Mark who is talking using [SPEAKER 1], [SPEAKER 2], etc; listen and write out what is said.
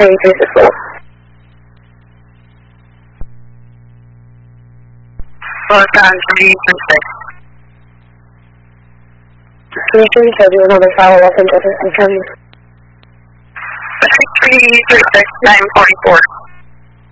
[SPEAKER 1] 334.
[SPEAKER 2] Photon 336.
[SPEAKER 1] 336, do another follow-up and just confirm.
[SPEAKER 2] 336, 944.